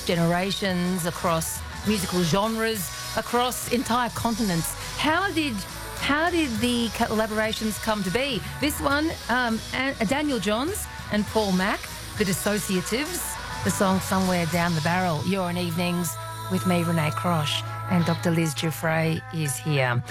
generations, across musical genres, across entire continents. How did the collaborations come to be? This one, Daniel Johns and Paul Mac, The Dissociatives, the song Somewhere Down the Barrel. You're on Evenings with me, Renee Crosh, and Dr. Liz Giuffre is here.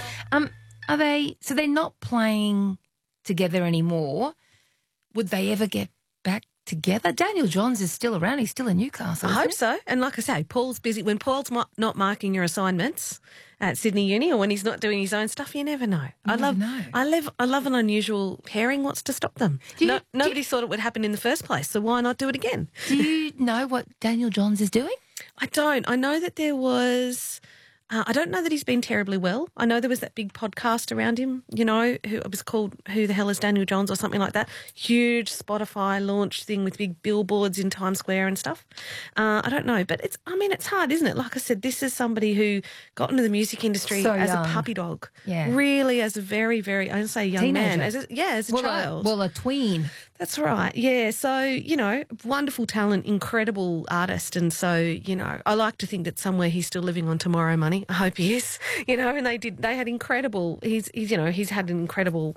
So they're not playing together anymore. Would they ever get back together? Daniel Johns is still around. He's still in Newcastle. I hope so. And like I say, Paul's busy. When Paul's not marking your assignments at Sydney Uni, or when he's not doing his own stuff, you never know. I love an unusual pairing. What's to stop them? Nobody thought it would happen in the first place, so why not do it again? Do you know what Daniel Johns is doing? I don't. I know that there was... I don't know that he's been terribly well. I know there was that big podcast around him, who it was called Who the Hell is Daniel Johns or something like that. Huge Spotify launch thing with big billboards in Times Square and stuff. I don't know, but it's hard, isn't it? Like I said, this is somebody who got into the music industry as a puppy dog. Yeah. Really as a very, very, I don't say young Teenager. man, as a child. A tween. That's right, yeah. So, wonderful talent, incredible artist. And so, I like to think that somewhere he's still living on tomorrow money. I hope he is, and they had incredible, he's had an incredible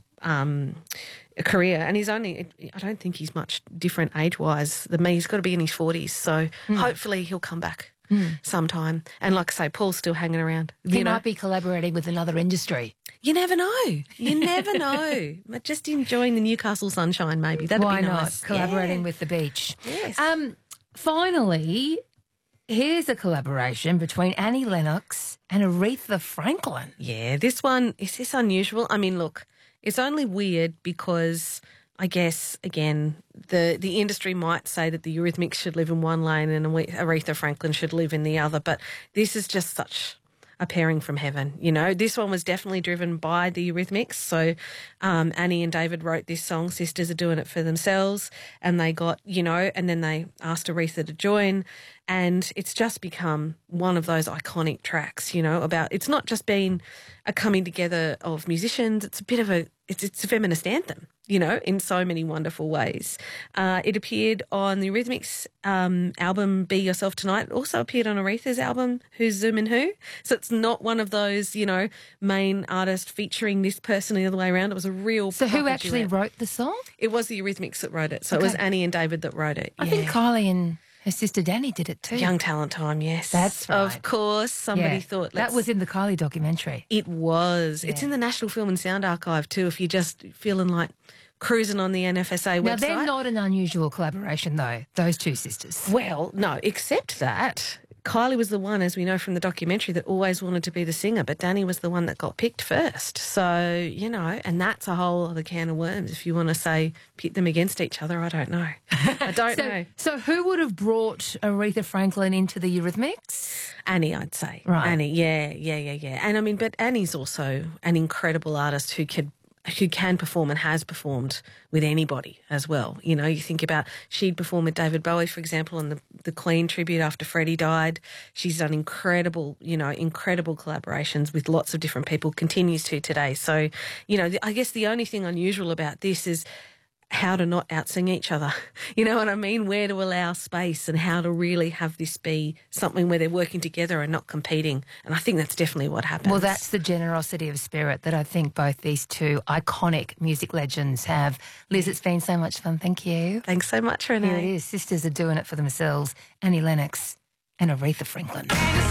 career, and I don't think he's much different age-wise than me. He's got to be in his 40s. So hopefully he'll come back sometime. And like I say, Paul's still hanging around. He might be collaborating with another industry. You never know. You never know. But just enjoying the Newcastle sunshine, maybe. That'd be nice. Why not? Collaborating with the beach. Yes. Finally, here's a collaboration between Annie Lennox and Aretha Franklin. Yeah, this one, is this unusual? I mean, look, it's only weird because I guess, again, the industry might say that the Eurythmics should live in one lane and Aretha Franklin should live in the other, but this is just such a pairing from heaven. This one was definitely driven by the Eurythmics. So Annie and David wrote this song, Sisters Are Doing It For Themselves, and they got, and then they asked Aretha to join, and it's just become one of those iconic tracks, about, it's not just been a coming together of musicians, it's a bit of it's a feminist anthem, in so many wonderful ways. It appeared on the Eurythmics album Be Yourself Tonight. It also appeared on Aretha's album Who's Zoomin' Who. So it's not one of those, main artist featuring this person the other way around. It was a real So who actually wrote the song? It was the Eurythmics that wrote it. So it was Annie and David that wrote it. I think Kylie and her sister Danny did it too. Young Talent Time, yes. That's right. Of course. Somebody thought... That was in the Kylie documentary. It was. Yeah. It's in the National Film and Sound Archive too, if you're just feeling like cruising on the NFSA website. Now, they're not an unusual collaboration, though, those two sisters. Well, no, except that Kylie was the one, as we know from the documentary, that always wanted to be the singer, but Danny was the one that got picked first. So, and that's a whole other can of worms. If you want to say pit them against each other, I don't know. I don't know. So who would have brought Aretha Franklin into the Eurythmics? Annie, I'd say. Right. Annie, yeah. And but Annie's also an incredible artist who can perform and has performed with anybody as well. You think about, she'd perform with David Bowie, for example, on the Queen tribute after Freddie died. She's done incredible collaborations with lots of different people, continues to today. So, I guess the only thing unusual about this is how to not out-sing each other. You know what I mean? Where to allow space and how to really have this be something where they're working together and not competing. And I think that's definitely what happens. Well, that's the generosity of spirit that I think both these two iconic music legends have. Liz, it's been so much fun. Thank you. Thanks so much, Renee. Here it is. Sisters Are Doing It For Themselves. Annie Lennox and Aretha Franklin.